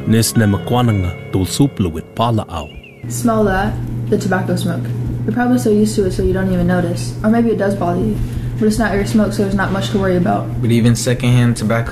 Nis ne makwananga tul suplu with pala au. Smell that? The tobacco smoke. You're probably so used to it so you don't even notice. Or maybe it does bother you. But it's not your smoke, so there's not much to worry about. But even secondhand tobacco